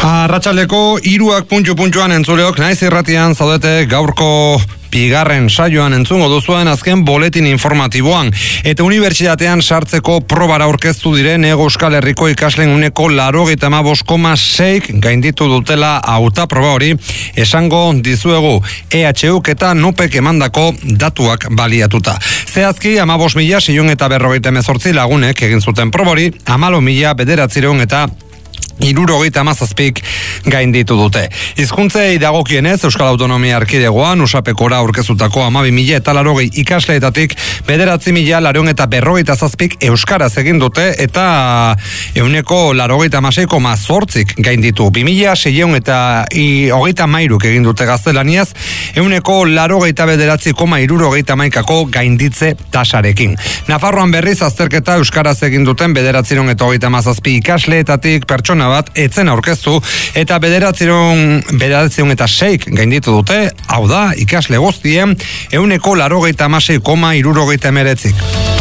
Arratsaldeko 3 puntuan entzuleok naiz irratian zaudete gaurko bigarren saioan entzungo duzuen azken boletin informatiboan. Eta unibertsitatean sartzeko probara aurkeztu diren Euskal Herriko ikasleen 85,6 gainditu dutela hautaproba hori esango dizuegu EHUk eta NUPek emandako datuak baliatuta. Zehazki 15.648 lagunek egin zuten probori, 14.917 gainditu dute. Hizkuntzei dagokienez Euskal Autonomia Erkidegoan USAPekora aurkezutako 12.080 ikasleetatik 9.047 euskaraz egin dute eta 86,8 gainditu. 2.633 egin dute gaztelaniaz, 89,70 gainditze tasarekin. Nafarroan berriz azterketa euskaraz egin duten 9.037 ikasleetatik pertsona bat etzen aurkeztu eta 9.006 gainditu dute, hau da, ikasle guztien 86,79.